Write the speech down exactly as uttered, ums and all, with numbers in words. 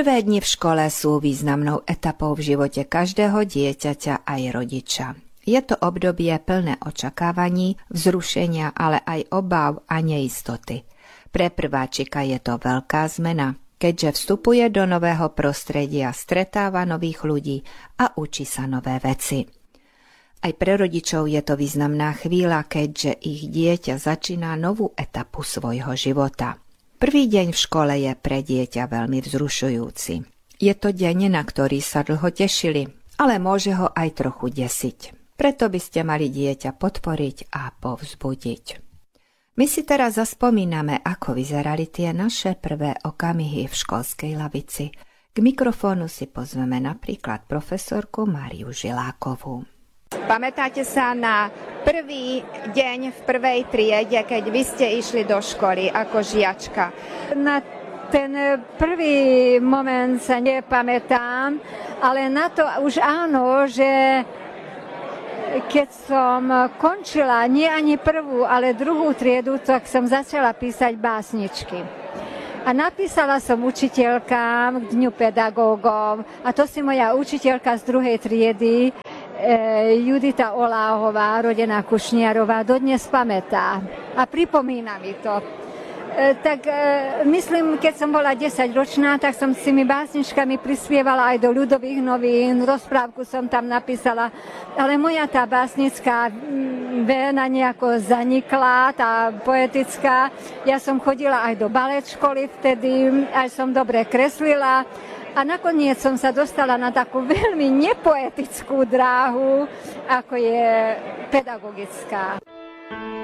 Prvé dni v škole sú významnou etapou v živote každého dieťaťa aj rodiča. Je to obdobie plné očakávaní, vzrušenia, ale aj obáv a neistoty. Pre prváčika je to veľká zmena, keďže vstupuje do nového prostredia, stretáva nových ľudí a učí sa nové veci. Aj pre rodičov je to významná chvíľa, keďže ich dieťa začína novú etapu svojho života. Prvý deň v škole je pre dieťa veľmi vzrušujúci. Je to deň, na ktorý sa dlho tešili, ale môže ho aj trochu desiť. Preto by ste mali dieťa podporiť a povzbudiť. My si teraz zaspomíname, ako vyzerali tie naše prvé okamihy v školskej lavici. K mikrofónu si pozveme napríklad profesorku Máriu Žilákovú. Pamätáte sa na prvý deň v prvej triede, keď vy ste išli do školy ako žiačka? Na ten prvý moment sa nepamätám, ale na to už áno, že keď som končila nie ani prvú, ale druhú triedu, tak som začala písať básničky. A napísala som učiteľkám k Dňu pedagógov, a to si moja učiteľka z druhej triedy, Judita Oláhová, rodená Kušniarová, dodnes pamätá a pripomína mi to. E, tak e, myslím, keď som bola desaťročná, tak som s tými básničkami prispievala aj do ľudových novín, rozprávku som tam napísala, ale moja tá básnická véna nejako zanikla, tá poetická. Ja som chodila aj do balet školy vtedy, aj som dobre kreslila. A nakoniec som sa dostala na takú veľmi nepoetickú dráhu, ako je pedagogická.